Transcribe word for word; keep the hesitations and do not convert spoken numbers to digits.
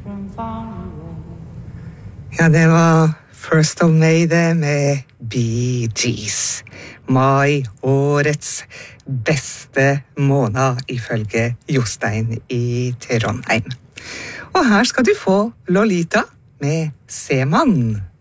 Ja, det var First of May det med Bee Gees. Mai, årets beste måned ifølge Jostein i Trondheim. Og her skal du få Lolita med Seman.